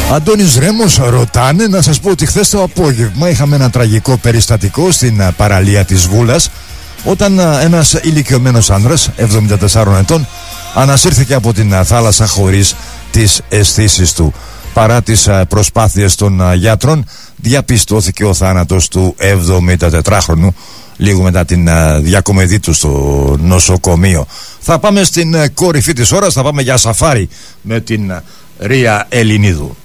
Αντώνης Ρέμος ρωτάνε. Να σας πω ότι χθες το απόγευμα είχαμε ένα τραγικό περιστατικό στην παραλία της Βούλας, όταν ένας ηλικιωμένος άνδρας 74 ετών ανασύρθηκε από την θάλασσα χωρίς τις αισθήσεις του. Παρά τις προσπάθειες των γιατρών, διαπιστώθηκε ο θάνατος του 74χρονου λίγο μετά την διακομιδή του στο νοσοκομείο. Θα πάμε στην κορυφή της ώρας, θα πάμε για σαφάρι με την Ρία Ελληνίδου.